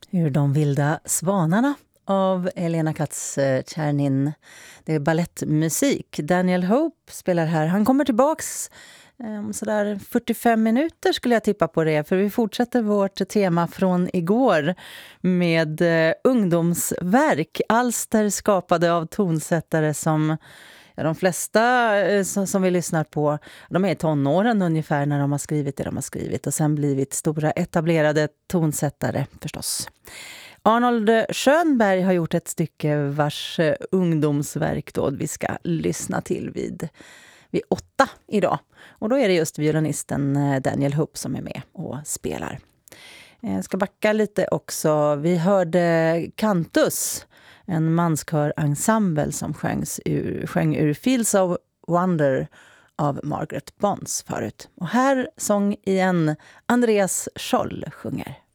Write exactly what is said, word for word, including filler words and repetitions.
Ur De vilda svanarna av Elena Katz-Tjernin. Det är ballettmusik. Daniel Hope spelar här. Han kommer tillbaks om sådär fyrtiofem minuter skulle jag tippa på det. För vi fortsätter vårt tema från igår med eh, ungdomsverk. Alster skapade av tonsättare som ja, de flesta eh, som, som vi lyssnar på, de är i tonåren ungefär när de har skrivit det de har skrivit. Och sen blivit stora etablerade tonsättare förstås. Arnold Schönberg har gjort ett stycke vars eh, ungdomsverk då vi ska lyssna till vid, vid åtta idag. Och då är det just violinisten eh, Daniel Hope som är med och spelar. Jag ska backa lite också. Vi hörde Cantus, en manskörensemble som sjöngs ur, sjöng ur Fields of Wonder av Margaret Bonds förut. Och här sång igen Andreas Scholl sjunger.